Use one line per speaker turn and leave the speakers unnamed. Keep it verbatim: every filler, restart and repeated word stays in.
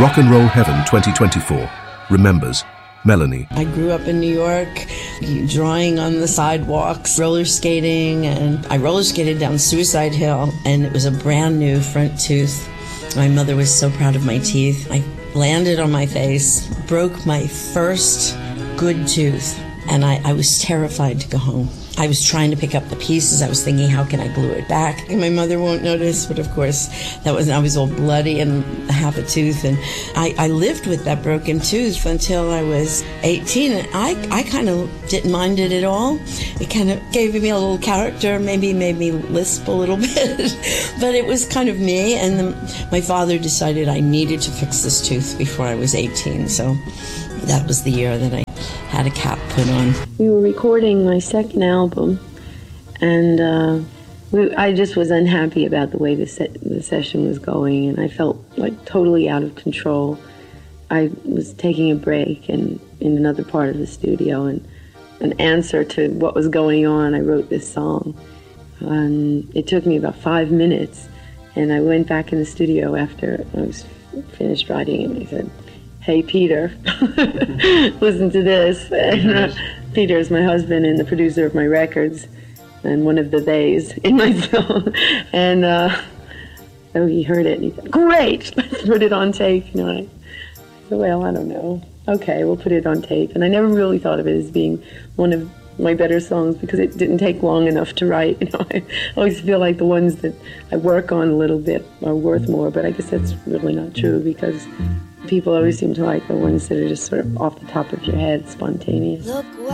Rock and Roll Heaven twenty twenty-four remembers Melanie.
I grew up in New York, drawing on the sidewalks, roller skating, and I roller skated down Suicide Hill, and it was a brand new front tooth. My mother was so proud of my teeth. I landed on my face, broke my first good tooth, and I, I was terrified to go home. I was trying to pick up the pieces. I was thinking, how can I glue it back? And my mother won't notice, but of course, that was I was all bloody and half a tooth. And I, I lived with that broken tooth until I was eighteen. And I, I kind of didn't mind it at all. It kind of gave me a little character, maybe made me lisp a little bit. But it was kind of me. And then my father decided I needed to fix this tooth before I was eighteen. So that was the year that I had a cap put on.
We were recording my second album, and uh, we, I just was unhappy about the way the, se- the session was going, and I felt like totally out of control. I was taking a break and in another part of the studio, and an answer to what was going on, I wrote this song. Um, it took me about five minutes, and I went back in the studio after I was finished writing, and I said, "Hey, Peter, listen to this." And, uh, Peter is my husband and the producer of my records and one of the theys in my film. And uh, so he heard it and he said, "Great, let's put it on tape." You know, I said, "Well, I don't know. Okay, we'll put it on tape." And I never really thought of it as being one of my better songs because it didn't take long enough to write. You know, I always feel like the ones that I work on a little bit are worth more, but I guess that's really not true because people always seem to like the ones that are just sort of off the top of your head, spontaneous. Look